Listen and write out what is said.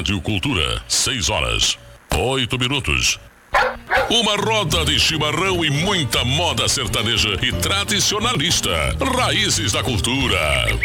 Rádio Cultura, 6h08. Uma roda de chimarrão e muita moda sertaneja e tradicionalista. Raízes da Cultura.